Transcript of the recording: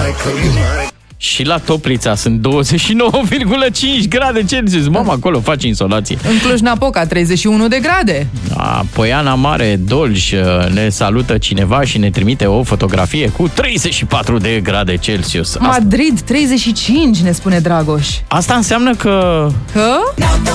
Și la Toplița sunt 29,5 grade Celsius. Mama, acolo faci insolație. În Cluj-Napoca, 31 de grade. Poiana Mare, Dolj, ne salută cineva și ne trimite o fotografie cu 34 de grade Celsius. Madrid, 35, ne spune Dragoș. Asta înseamnă că... Că?